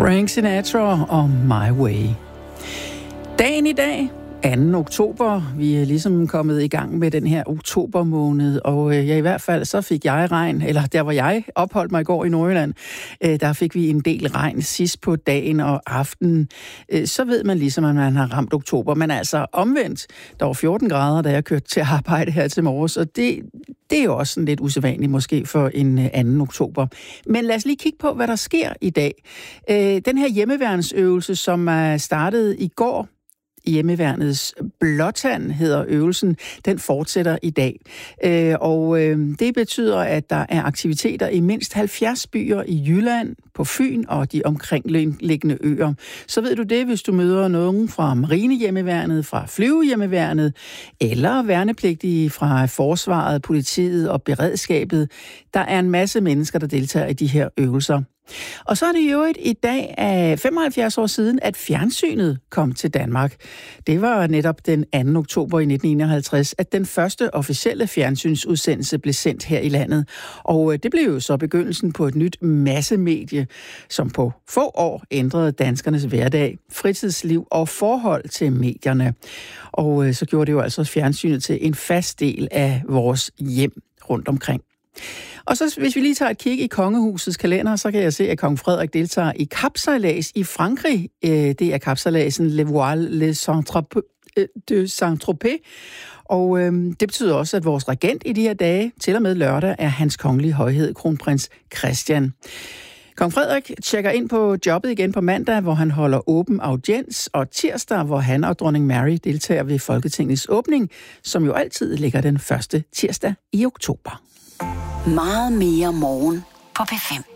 Frank Sinatra og My Way. Dagen i dag, 2. oktober. Vi er ligesom kommet i gang med den her oktobermåned, og i hvert fald så fik jeg regn, eller der hvor jeg opholdt mig i går i Nordjylland, der fik vi en del regn sidst på dagen og aftenen. Så ved man ligesom, at man har ramt oktober, men altså omvendt, der var 14 grader, da jeg kørte til arbejde her til morges, og det er jo også sådan lidt usædvanligt måske for en 2. oktober. Men lad os lige kigge på, hvad der sker i dag. Den her hjemmeværnsøvelse, som er startet i går, Hjemmeværnets Blåtand hedder øvelsen, den fortsætter i dag. Og det betyder, at der er aktiviteter i mindst 70 byer i Jylland, på Fyn og de omkringliggende øer. Så ved du det, hvis du møder nogen fra Marinehjemmeværnet, fra Flyvehjemmeværnet, eller værnepligtige fra Forsvaret, politiet og beredskabet. Der er en masse mennesker, der deltager i de her øvelser. Og så er det jo i dag af 75 år siden, at fjernsynet kom til Danmark. Det var netop den 2. oktober i 1951, at den første officielle fjernsynsudsendelse blev sendt her i landet. Og det blev jo så begyndelsen på et nyt massemedie, som på få år ændrede danskernes hverdag, fritidsliv og forhold til medierne. Og så gjorde det jo altså fjernsynet til en fast del af vores hjem rundt omkring. Og så hvis vi lige tager et kig i kongehusets kalender, så kan jeg se, at kong Frederik deltager i kapsejlads i Frankrig. Det er kapsejladsen Le Voile de Saint-Tropez. Og det betyder også, at vores regent i de her dage, til og med lørdag, er hans kongelige højhed, kronprins Christian. Kong Frederik tjekker ind på jobbet igen på mandag, hvor han holder åben audiens, og tirsdag, hvor han og dronning Mary deltager ved Folketingets åbning, som jo altid ligger den første tirsdag i oktober. Meget mere morgen på P5.